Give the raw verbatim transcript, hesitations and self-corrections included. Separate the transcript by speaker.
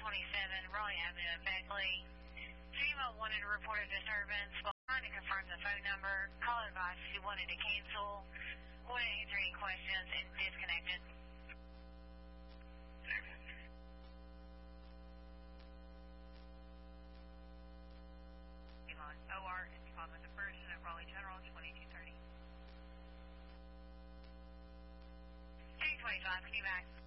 Speaker 1: twenty-seven, Raleigh Avenue in Beckley. Female wanted to report a disturbance while trying to confirm the phone number. Call advice she wanted to cancel, wouldn't answer any questions, and disconnected. O R is called with the person at Raleigh General, twenty-two thirty. two twenty-five, can you back?